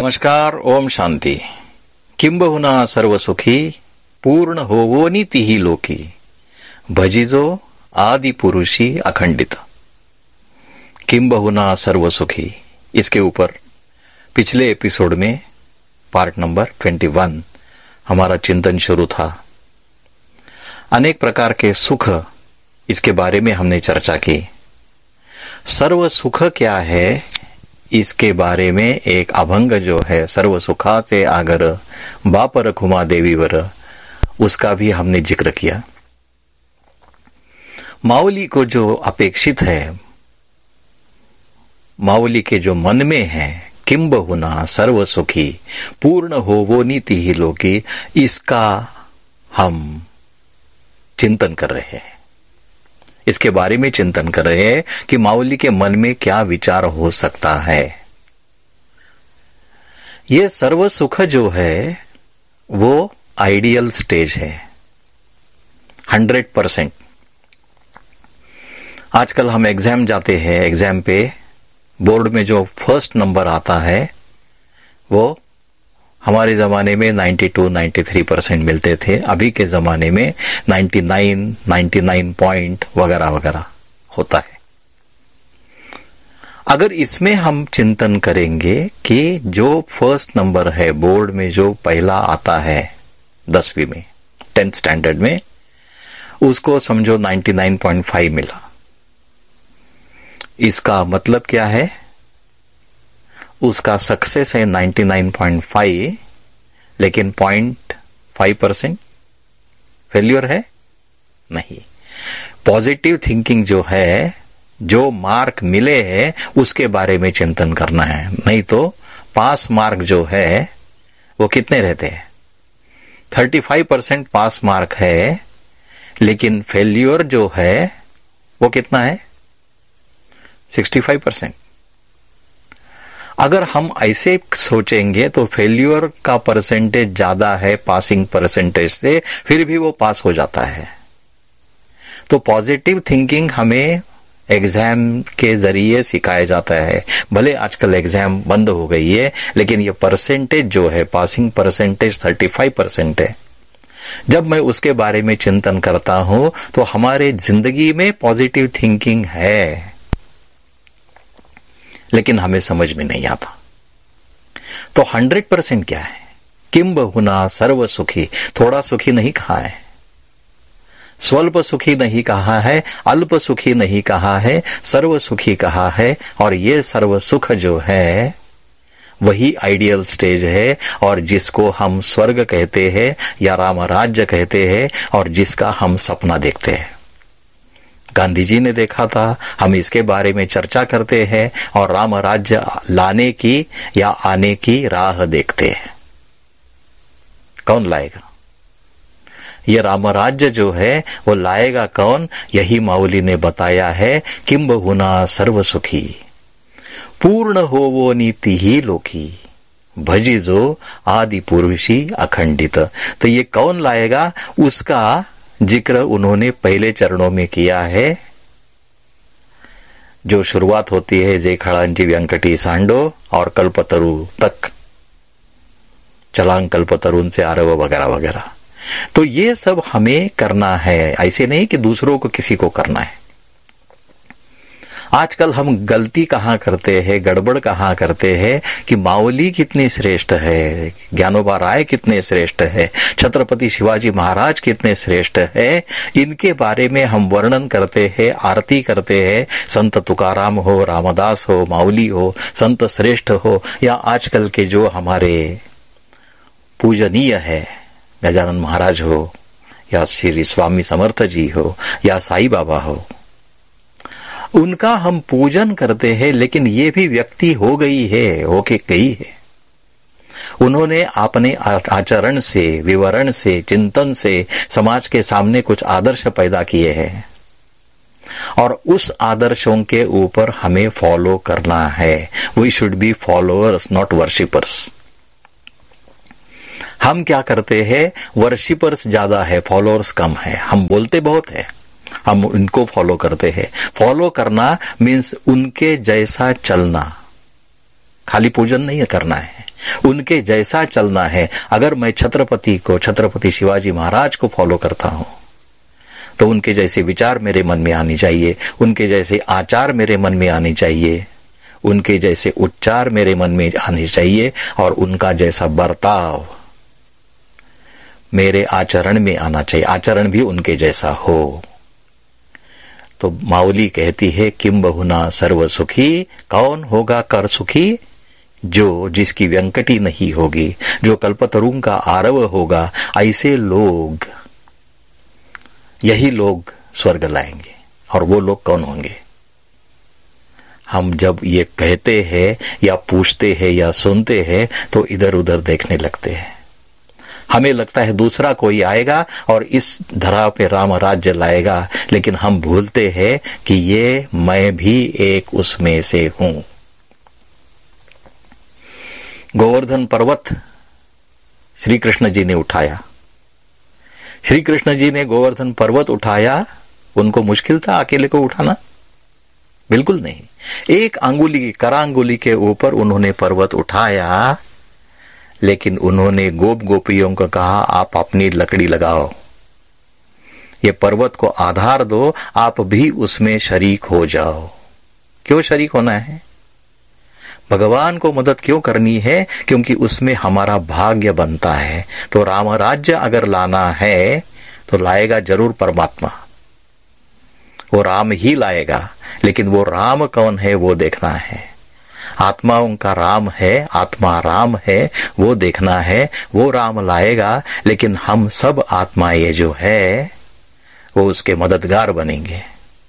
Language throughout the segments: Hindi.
नमस्कार. ओम शांती. किंबहुना सर्व सुखी पूर्ण होवो नीतिही लोकी भजिजो आदि पुरुषी अखंडित. किंबहुना सर्व सुखी, इसके ऊपर पिछले एपिसोड में पार्ट नंबर 21 हमारा चिंतन शुरू था. अनेक प्रकार के सुख, इसके बारे में हमने चर्चा की. सर्व सुख क्या है, इसके बारे में एक अभंग जो है, सर्व सुखा से आगर बापर खुमा देवीवर, उसका भी हमने जिक्र किया. माउली को जो अपेक्षित है, माउली के जो मन में है, किंबहुना सर्व सुखी पूर्ण हो वो नीति ही लोकी, इसका हम चिंतन कर रहे हैं. इसके बारे में चिंतन कर रहे हैं कि माउली के मन में क्या विचार हो सकता है. ये सर्व सुख जो है वो आइडियल स्टेज है, 100%. आजकल हम एग्जाम जाते हैं, एग्जाम पे बोर्ड में जो फर्स्ट नंबर आता है वो हमारे जमाने में 92-93% मिलते थे. अभी के जमाने में 99 पॉइंट वगैरह वगैरह होता है. अगर इसमें हम चिंतन करेंगे कि जो फर्स्ट नंबर है बोर्ड में, जो पहला आता है 10वीं में, 10th स्टैंडर्ड में, उसको समझो 99.5 मिला. इसका मतलब क्या है? उसका सक्सेस है 99.5, लेकिन 0.5% फेल्यूर है नहीं. पॉजिटिव थिंकिंग जो है, जो मार्क मिले हैं उसके बारे में चिंतन करना है. नहीं तो पास मार्क जो है वो कितने रहते हैं? 35% पास मार्क है, लेकिन फेल्यूर जो है वो कितना है? 65%. अगर हम ऐसे सोचेंगे तो फेल्यूर का परसेंटेज ज्यादा है पासिंग परसेंटेज से, फिर भी वो पास हो जाता है. तो पॉजिटिव थिंकिंग हमें एग्जाम के जरिए सिखाया जाता है. भले आजकल एग्जाम बंद हो गई है, लेकिन ये परसेंटेज जो है, पासिंग परसेंटेज 35% है. जब मैं उसके बारे में चिंतन करता हूं तो हमारे जिंदगी में पॉजिटिव थिंकिंग है, लेकिन हमें समझ में नहीं आता. तो 100% क्या है? किंबहुना सर्व सुखी. थोड़ा सुखी नहीं कहा है, स्वल्प सुखी नहीं कहा है, अल्प सुखी नहीं कहा है, सर्व सुखी कहा है. और ये सर्व सुख जो है वही आइडियल स्टेज है, और जिसको हम स्वर्ग कहते हैं या राम राज्य कहते हैं, और जिसका हम सपना देखते हैं. गांधी जी ने देखा था, हम इसके बारे में चर्चा करते हैं और राम राज्य लाने की या आने की राह देखते हैं. कौन लाएगा ये राम राज्य जो है, वो लाएगा कौन? यही माउली ने बताया है. किंबहुना सर्व सुखी पूर्ण हो वो नीति ही लोकी भजिजो आदि पुरुषी अखंडित. तो ये कौन लाएगा, उसका जिक्र उन्होंने पहले चरणों में किया है. जो शुरुआत होती है जय खड़ांजी व्यंकटी सांडो और कल्पतरु तक, चलांग कल्पतरुन से आरव वगैरह वगैरह. तो ये सब हमें करना है, ऐसे नहीं कि दूसरों को किसी को करना है. आजकल हम गलती कहाँ करते हैं, गड़बड़ कहाँ करते हैं कि माउली कितनी श्रेष्ठ है, ज्ञानोबा राय कितने श्रेष्ठ है, छत्रपति शिवाजी महाराज कितने श्रेष्ठ है, इनके बारे में हम वर्णन करते हैं, आरती करते हैं. संत तुकाराम हो, रामदास हो, माउली हो, संत श्रेष्ठ हो, या आजकल के जो हमारे पूजनीय है, गजानन महाराज हो, या श्री स्वामी समर्थ जी हो, या साईं बाबा हो, उनका हम पूजन करते हैं. लेकिन ये भी व्यक्ति हो गई है, होके गई है. उन्होंने अपने आचरण से, विवरण से, चिंतन से समाज के सामने कुछ आदर्श पैदा किए हैं, और उस आदर्शों के ऊपर हमें फॉलो करना है. We should be followers, not worshippers. हम क्या करते हैं? वर्शिपर्स ज्यादा है, फॉलोअर्स कम है. हम बोलते बहुत है, हम उनको फॉलो करते हैं. फॉलो करना मीन्स उनके जैसा चलना, खाली पूजन नहीं करना है. उनके जैसा चलना है। अगर मैं छत्रपति शिवाजी महाराज को फॉलो करता हूं तो उनके जैसे विचार मेरे मन में आनी चाहिए, उनके जैसे आचार मेरे मन में आनी चाहिए, उनके जैसे उच्चार मेरे मन में आने चाहिए और उनका जैसा बर्ताव मेरे आचरण में आना चाहिए, आचरण भी उनके जैसा हो। तो माउली कहती है किम बहुना सर्व सुखी, कौन होगा कर सुखी? जो जिसकी व्यंकटी नहीं होगी, जो कल्पतरुं का आरव होगा, ऐसे लोग, यही लोग स्वर्ग लाएंगे। और वो लोग कौन होंगे? हम जब ये कहते हैं या पूछते हैं या सुनते हैं तो इधर उधर देखने लगते हैं। हमें लगता है दूसरा कोई आएगा और इस धरा पे राम राज्य लाएगा, लेकिन हम भूलते हैं कि ये मैं भी एक उसमें से हूं। गोवर्धन पर्वत श्री कृष्ण जी ने उठाया। श्री कृष्ण जी ने गोवर्धन पर्वत उठाया, उनको मुश्किल था अकेले को उठाना? बिल्कुल नहीं। एक अंगुली, करांगुली के ऊपर उन्होंने पर्वत उठाया, लेकिन उन्होंने गोप गोपियों को कहा आप अपनी लकड़ी लगाओ, ये पर्वत को आधार दो, आप भी उसमें शरीक हो जाओ। क्यों शरीक होना है? भगवान को मदद क्यों करनी है? क्योंकि उसमें हमारा भाग्य बनता है। तो राम राज्य अगर लाना है तो लाएगा जरूर परमात्मा, वो राम ही लाएगा, लेकिन वो राम कौन है वो देखना है। आत्माओं का राम है, आत्मा राम है, वो देखना है। वो राम लाएगा, लेकिन हम सब आत्माएं जो है वो उसके मददगार बनेंगे।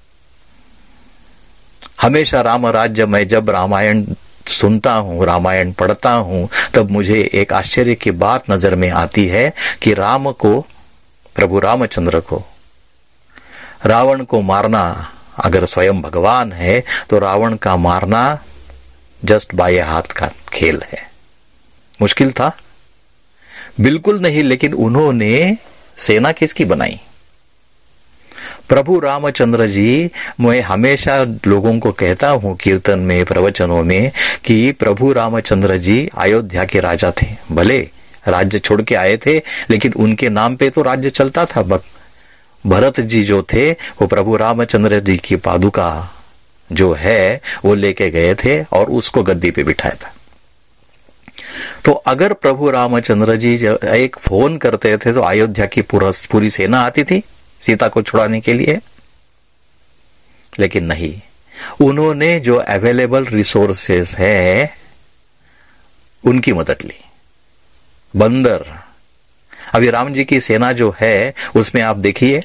हमेशा राम राज्य, मैं जब रामायण सुनता हूं, रामायण पढ़ता हूं, तब मुझे एक आश्चर्य की बात नजर में आती है कि राम को, प्रभु रामचंद्र को, रावण को मारना अगर स्वयं भगवान है तो रावण का मारना जस्ट बाएं हाथ का खेल है। मुश्किल था? बिल्कुल नहीं। लेकिन उन्होंने सेना किसकी बनाई? प्रभु रामचंद्र जी। मैं हमेशा लोगों को कहता हूं कीर्तन में, प्रवचनों में, कि प्रभु रामचंद्र जी अयोध्या के राजा थे। भले राज्य छोड़ के आए थे, लेकिन उनके नाम पे तो राज्य चलता था। भरत जी जो थे वो प्रभु रामचंद्र जी की पादुका जो है वो लेके गए थे और उसको गद्दी पे बिठाया था। तो अगर प्रभु रामचंद्र जी एक फोन करते थे तो अयोध्या की पूरी सेना आती थी सीता को छुड़ाने के लिए, लेकिन नहीं, उन्होंने जो अवेलेबल रिसोर्सेस है उनकी मदद ली। बंदर, अभी राम जी की सेना जो है उसमें आप देखिए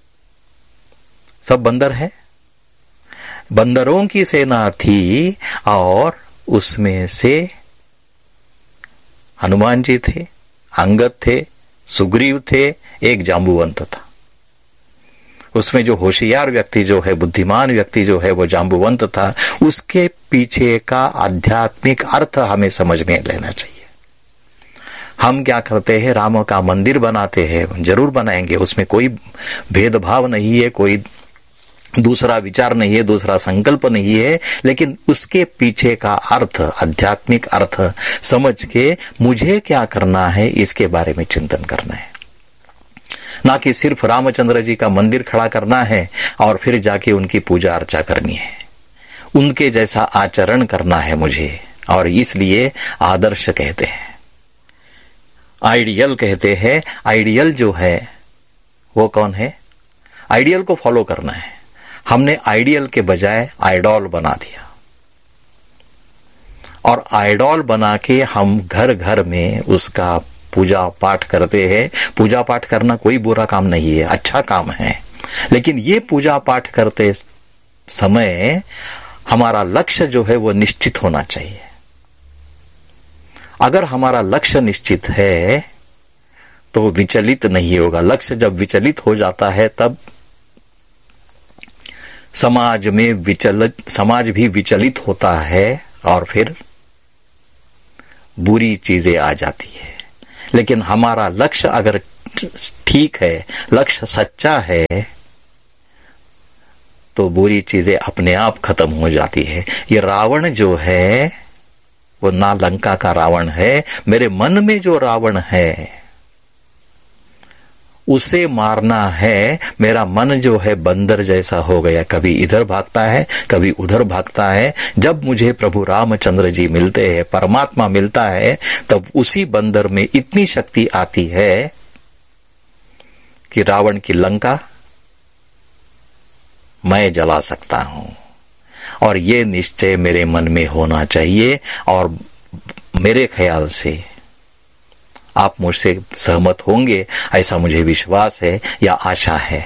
सब बंदर है, बंदरों की सेना थी और उसमें से हनुमान जी थे, अंगद थे, सुग्रीव थे, एक जांबुवंत था। उसमें जो होशियार व्यक्ति जो है, बुद्धिमान व्यक्ति जो है वो जांबुवंत था। उसके पीछे का आध्यात्मिक अर्थ हमें समझ में लेना चाहिए। हम क्या करते हैं, राम का मंदिर बनाते हैं, जरूर बनाएंगे, उसमें कोई भेदभाव नहीं है, कोई दूसरा विचार नहीं है, दूसरा संकल्प नहीं है, लेकिन उसके पीछे का अर्थ, आध्यात्मिक अर्थ समझ के मुझे क्या करना है इसके बारे में चिंतन करना है। ना कि सिर्फ रामचंद्र जी का मंदिर खड़ा करना है और फिर जाके उनकी पूजा अर्चा करनी है, उनके जैसा आचरण करना है मुझे। और इसलिए आदर्श कहते हैं, आइडियल कहते हैं। आइडियल जो है वो कौन है? आइडियल को फॉलो करना है। हमने आइडियल के बजाय आइडॉल बना दिया, और आइडॉल बना के हम घर घर में उसका पूजा पाठ करते हैं। पूजा पाठ करना कोई बुरा काम नहीं है, अच्छा काम है, लेकिन ये पूजा पाठ करते समय हमारा लक्ष्य जो है वो निश्चित होना चाहिए। अगर हमारा लक्ष्य निश्चित है तो विचलित नहीं होगा। लक्ष्य जब विचलित हो जाता है तब समाज भी विचलित होता है और फिर बुरी चीजें आ जाती है। लेकिन हमारा लक्ष्य अगर ठीक है, लक्ष्य सच्चा है, तो बुरी चीजें अपने आप खत्म हो जाती है। ये रावण जो है वो ना लंका का रावण है, मेरे मन में जो रावण है उसे मारना है। मेरा मन जो है बंदर जैसा हो गया, कभी इधर भागता है कभी उधर भागता है। जब मुझे प्रभु रामचंद्र जी मिलते हैं, परमात्मा मिलता है, तब उसी बंदर में इतनी शक्ति आती है कि रावण की लंका मैं जला सकता हूं। और ये निश्चय मेरे मन में होना चाहिए, और मेरे ख्याल से आप मुझसे सहमत होंगे, ऐसा मुझे विश्वास है या आशा है।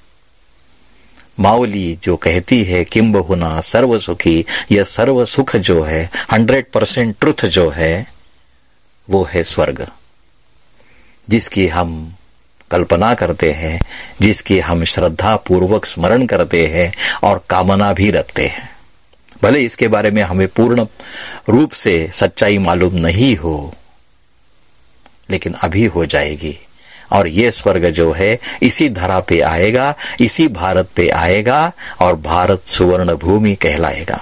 माउली जो कहती है किंबहुना सर्व सुखी, यह सर्व सुख जो है 100% ट्रुथ जो है वो है स्वर्ग, जिसकी हम कल्पना करते हैं, जिसकी हम श्रद्धा पूर्वक स्मरण करते हैं और कामना भी रखते हैं। भले इसके बारे में हमें पूर्ण रूप से सच्चाई मालूम नहीं हो, लेकिन अभी हो जाएगी। और ये स्वर्ग जो है इसी धरा पे आएगा, इसी भारत पे आएगा, और भारत सुवर्ण भूमि कहलाएगा।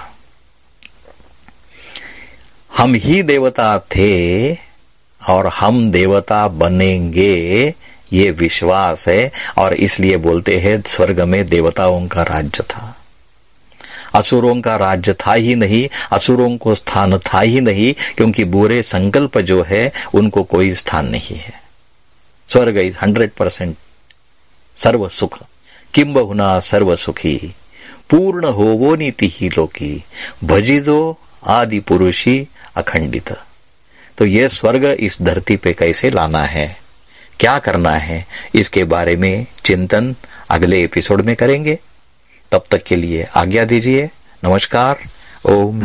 हम ही देवता थे और हम देवता बनेंगे, ये विश्वास है। और इसलिए बोलते हैं स्वर्ग में देवताओं का राज्य था, असुरों का राज्य था ही नहीं, असुरों को स्थान था ही नहीं, क्योंकि बुरे संकल्प जो है उनको कोई स्थान नहीं है। स्वर्ग इज 100% सर्व सुख, किंबहुना सर्व सुखी, पूर्ण होवो नीति ही लोकी, भजिजो आदि पुरुषी अखंडित। तो ये स्वर्ग इस धरती पे कैसे लाना है, क्या करना है, इसके बारे में चिंतन अगले एपिसोड में करेंगे। तब तक के लिए आज्ञा दीजिए। नमस्कार। ओम